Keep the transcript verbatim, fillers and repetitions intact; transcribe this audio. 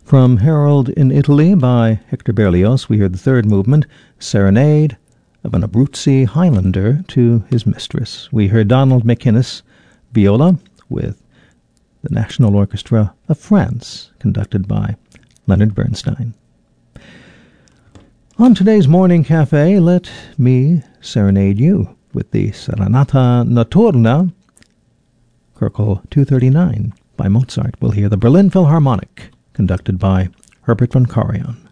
From Harold in Italy by Hector Berlioz, we hear the third movement, Serenade of an Abruzzi Highlander to his mistress. We heard Donald McInnes, viola, with the National Orchestra of France, conducted by Leonard Bernstein. On today's Morning Cafe, let me serenade you with the Serenata Notturna, Köchel two thirty-nine by Mozart. We'll hear the Berlin Philharmonic, conducted by Herbert von Karajan.